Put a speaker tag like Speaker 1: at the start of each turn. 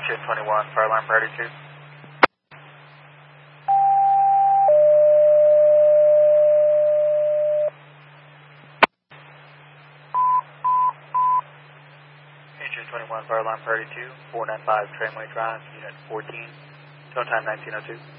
Speaker 1: 21, fire alarm priority 2. Engine 21, fire alarm priority 2, 495 Tramway Drive, unit 14, tone time 1902.